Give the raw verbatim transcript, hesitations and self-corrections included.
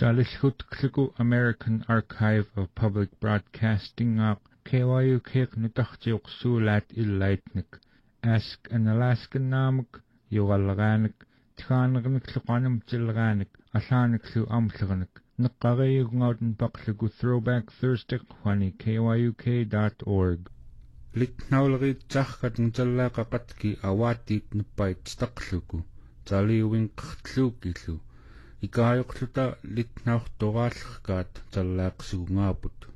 Talishutklku American Archive of Public Broadcasting aq K Y U K nutartiuqsuulat illaitnik Ask an Alaskan Namuk Yugalganik Tkaanagnikluqanum Tilganik Asaniklu Amtlanik Naqariyugngauten Paklugu Throwback Thursday Kwani K Y U K dot org Litnaulrit Zachkatn Zallaqaqatki Awatit Nupait Stakluku Taliwinqtlukilu Ikaayuqluta litnauqtoraallerkaat tallaaqsugungaaput